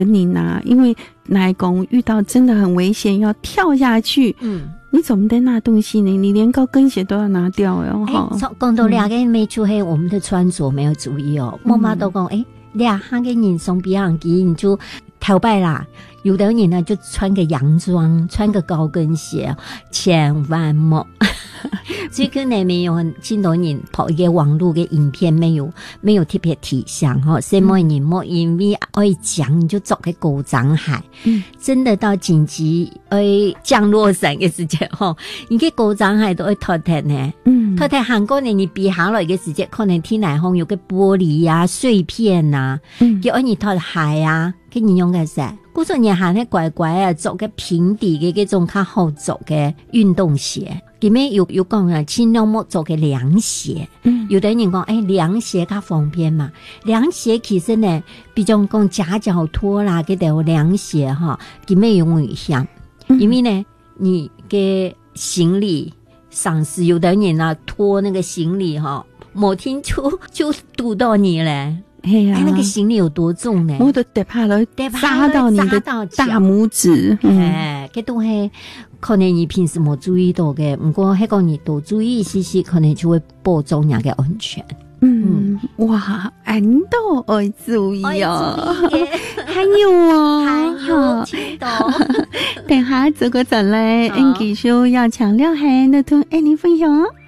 你呢，因为来讲遇到真的很危险要跳下去，你怎么在拿东西呢？你连高跟鞋都要拿掉哦。 讲到两个没出黑，我们的穿着没有注意哦。妈妈都讲，两个人送别人机，你就头摆啦。有的人呢就穿个洋装，穿个高跟鞋，千万莫。这个呢没有很多人拍一个网络的影片，没有特别提倡哈，所以某人莫因为爱讲你就走个高涨海，真的到紧急降落伞的时间哈，你个高涨海都会脱脱呢，脱脱韩国呢你比下来的时间可能天台风有个玻璃呀、碎片呐，叫你脱海啊，给你用个啥？古时你喊那乖乖啊，走个平底的这种较好走的运动鞋。里面有讲啊，尽量莫走个凉鞋。有的人讲，凉鞋较方便嘛。凉鞋其实呢，比较讲夹脚拖啦，这条凉鞋哈，里面有危险。因为呢，你给行李上司有的人啊拖那个行李哈，某天就堵到你了。那个行李有多重呢？ 我都得怕了，扎到你的大拇指。 这都是可能你平时没注意到的，不过那个你多注意一些，可能就会保障人的安全。 哇，俺都爱注意哦，还有听到。 等下这个转来，继续要强调还那同你分享。